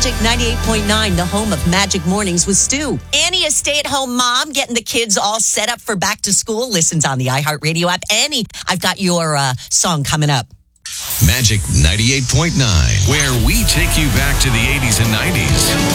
Magic 98.9, the home of Magic Mornings with Stu. Annie, a stay-at-home mom, getting the kids all set up for back to school, listens on the iHeartRadio app. Annie, I've got your song coming up. Magic 98.9, where we take you back to the 80s and 90s.